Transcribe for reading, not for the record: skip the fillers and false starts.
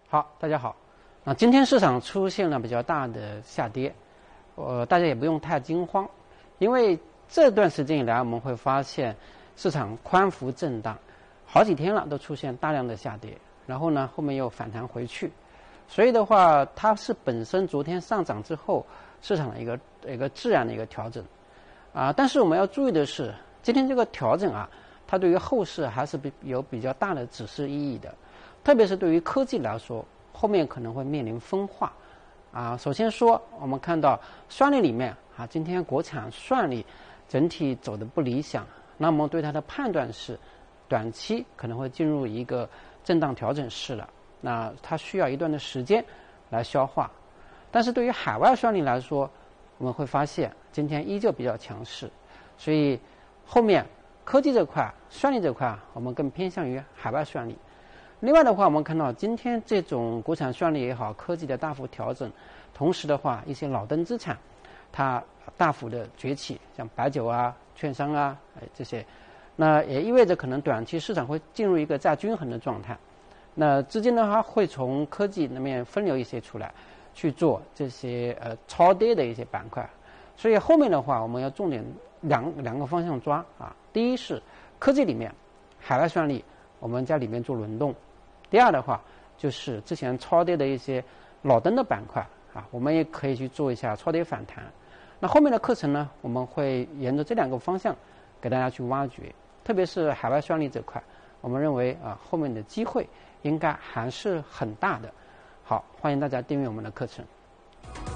好，大家好。今天市场出现了比较大的下跌，大家也不用太惊慌，因为这段时间以来我们会发现市场宽幅震荡，好几天了都出现大量的下跌，然后呢后面又反弹回去，所以的话它是本身昨天上涨之后市场的一个自然的一个调整但是我们要注意的是，今天这个调整它对于后市还是有比较大的指示意义的。特别是对于科技来说，后面可能会面临分化首先说，我们看到算力里面今天国产算力整体走的不理想，那么对它的判断是短期可能会进入一个震荡调整市了，那它需要一段的时间来消化。但是对于海外算力来说，我们会发现今天依旧比较强势，所以后面科技这块算力这块我们更偏向于海外算力。另外的话，我们看到今天这种国产算力也好，科技的大幅调整，同时的话，一些老登资产它大幅的崛起，像白酒券商这些，那也意味着可能短期市场会进入一个再均衡的状态。那资金的话会从科技那边分流一些出来，去做这些超跌的一些板块。所以后面的话，我们要重点两个方向抓第一是科技里面海外算力，我们在里面做轮动。第二的话，就是之前超跌的一些老登的板块我们也可以去做一下超跌反弹。那后面的课程呢，我们会沿着这两个方向给大家去挖掘，特别是海外算力这块，我们认为后面的机会应该还是很大的。好，欢迎大家订阅我们的课程。